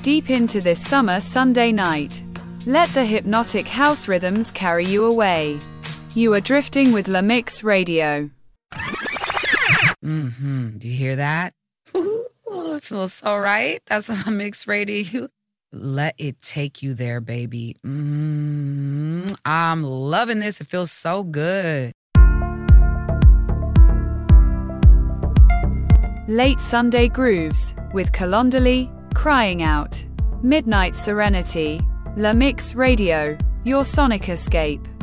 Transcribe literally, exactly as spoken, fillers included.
deep into this summer Sunday night. Let the hypnotic house rhythms carry you away. You are drifting with La Mix Radio. Mm-hmm. Do you hear that? Ooh, it feels so right. That's La Mix Radio. Let it take you there, baby. Mm-hmm. I'm loving this. It feels so good. Late Sunday Grooves with Kalondali, Crying Out. Midnight Serenity. La Mix Radio, your sonic escape.